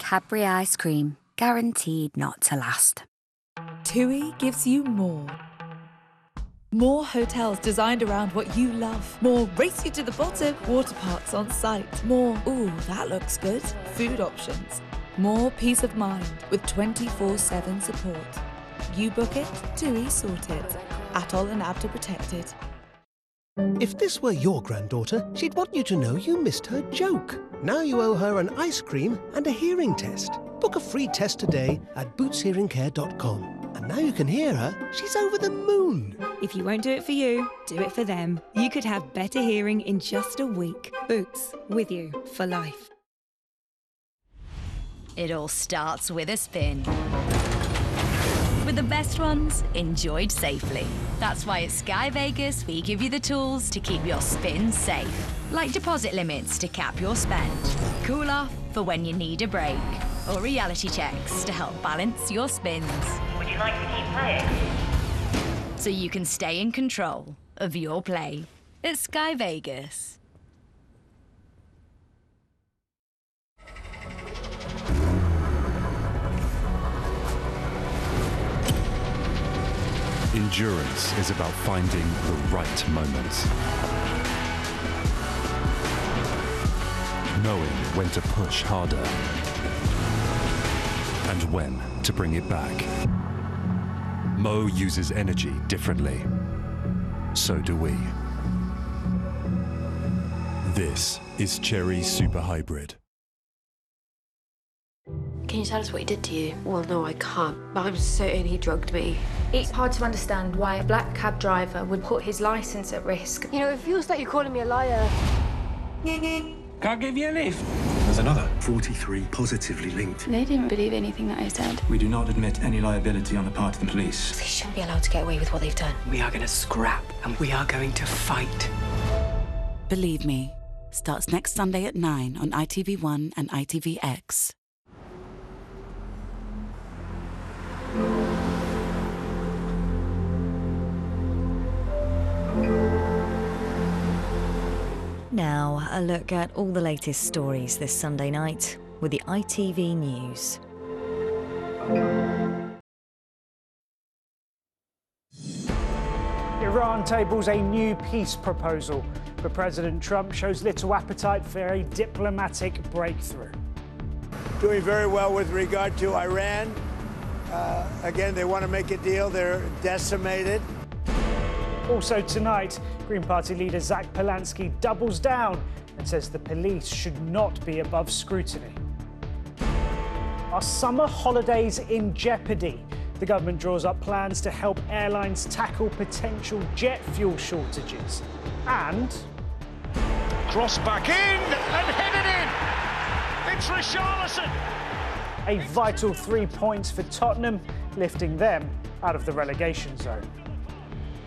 Cadbury ice cream, guaranteed not to last. TUI gives you more. More hotels designed around what you love. More race you to the bottom water parks on site. More, ooh, that looks good, food options. More peace of mind with 24/7 support. You book it, TUI sort it. Atoll and ABTA protected. If this were your granddaughter, she'd want you to know you missed her joke. Now you owe her an ice cream and a hearing test. Book a free test today at bootshearingcare.com. And now you can hear her. She's over the moon. If you won't do it for you, do it for them. You could have better hearing in just a week. Boots, with you for life. It all starts with a spin. With the best ones enjoyed safely. That's why at Sky Vegas we give you the tools to keep your spin safe. Like deposit limits to cap your spend, cool off for when you need a break, or reality checks to help balance your spins. Would you like to keep playing? So you can stay in control of your play at Sky Vegas. Endurance is about finding the right moments. Knowing when to push harder and when to bring it back. Mo uses energy differently. So do we. This is Chery Super Hybrid. Can you tell us what he did to you? Well, no, I can't. But I'm certain he drugged me. It's hard to understand why a black cab driver would put his licence at risk. You know, it feels like you're calling me a liar. Can't give you a lift. There's another 43 positively linked. They didn't believe anything that I said. We do not admit any liability on the part of the police. They shouldn't be allowed to get away with what they've done. We are going to scrap and we are going to fight. Believe Me starts next Sunday at 9 on ITV1 and ITVX. Now, a look at all the latest stories this Sunday night with the ITV News. Iran tables a new peace proposal, but President Trump shows little appetite for a diplomatic breakthrough. Doing very well with regard to Iran. Again, they want to make a deal. They're decimated. Also tonight, Green Party leader Zach Polanski doubles down and says the police should not be above scrutiny. Are summer holidays in jeopardy? The government draws up plans to help airlines tackle potential jet fuel shortages. And... cross back in and headed in! It's Richarlison! A vital 3 points for Tottenham, lifting them out of the relegation zone.